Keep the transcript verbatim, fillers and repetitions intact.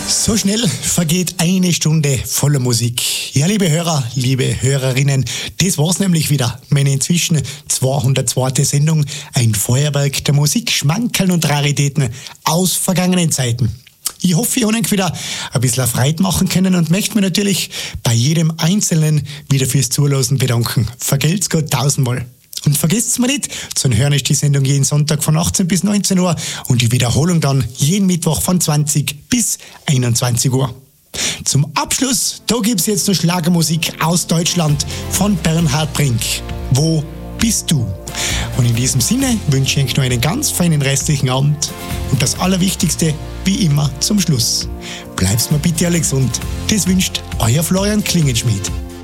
So schnell vergeht eine Stunde voller Musik. Ja, liebe Hörer, liebe Hörerinnen, das war's nämlich wieder. Meine inzwischen zweihundertzweite Sendung, ein Feuerwerk der Musik, Schmankerln und Raritäten aus vergangenen Zeiten. Ich hoffe, ich habe euch wieder ein bisschen Freude machen können und möchte mich natürlich bei jedem Einzelnen wieder fürs Zuhören bedanken. Vergelt's Gott tausendmal. Und vergesst's mir nicht, zu hören ist die Sendung jeden Sonntag von achtzehn bis neunzehn Uhr und die Wiederholung dann jeden Mittwoch von zwanzig bis einundzwanzig Uhr. Zum Abschluss, da gibt's jetzt noch Schlagermusik aus Deutschland von Bernhard Brink. Wo bist du? Und in diesem Sinne wünsche ich euch noch einen ganz feinen restlichen Abend und das Allerwichtigste, wie immer, zum Schluss. Bleibt's mir bitte alle gesund. Das wünscht euer Florian Klingenschmied.